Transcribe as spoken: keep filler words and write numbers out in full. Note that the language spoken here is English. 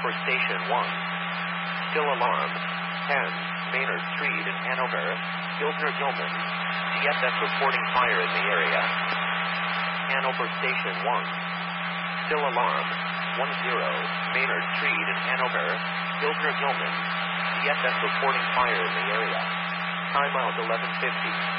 for Station one. Still alarm. ten, Maynard Street in Hanover. Gildner Gilman. D F S reporting fire in the area. Hanover Station one. Still alarm. ten, Maynard Street in Hanover. Gildner Gilman. D F S reporting fire in the area. Timeout eleven fifty.